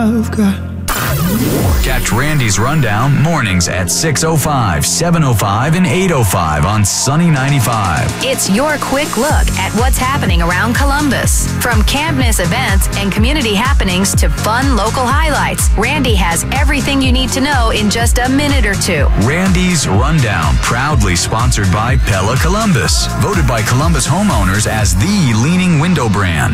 I've got. Catch Randy's Rundown mornings at 6:05, 7:05, and 8:05 on Sunny 95. It's your quick look at what's happening around Columbus. From can't-miss events and community happenings to fun local highlights, Randy has everything you need to know in just a minute or two. Randy's Rundown, proudly sponsored by Pella Columbus, voted by Columbus homeowners as the leading window brand.